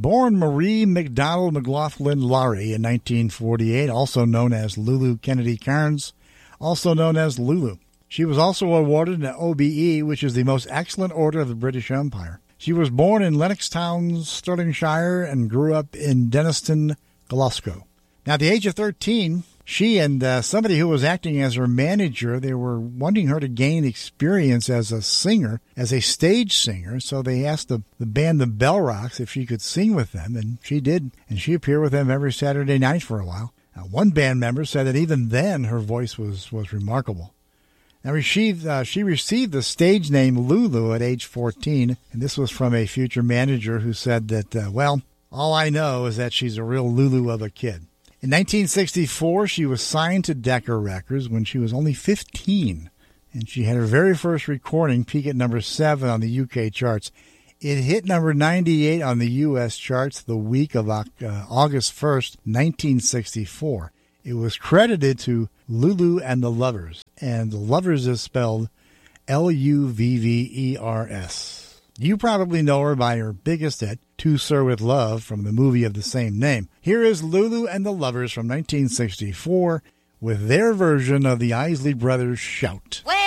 Born Marie McDonald McLaughlin Laurie in 1948, also known as Lulu Kennedy Carnes, also known as Lulu. She was also awarded an OBE, which is the most excellent order of the British Empire. She was born in Lennoxtown, Stirlingshire, and grew up in Denniston, Glasgow. Now, at the age of 13, she and somebody who was acting as her manager, they were wanting her to gain experience as a singer, as a stage singer. So they asked the band the Bell Rocks if she could sing with them, and she did. And she appeared with them every Saturday night for a while. Now, one band member said that even then her voice was remarkable. Now, she received the stage name Lulu at age 14, and this was from a future manager who said that, well, all I know is that she's a real Lulu of a kid. In 1964, she was signed to Decca Records when she was only 15, and she had her very first recording peak at number 7 on the UK charts. It hit number 98 on the U.S. charts the week of August 1st, 1964. It was credited to Lulu and the Lovers, and the Lovers is spelled Luvvers. You probably know her by her biggest hit, To Sir With Love, from the movie of the same name. Here is Lulu and the Lovers from 1964 with their version of the Isley Brothers' Shout.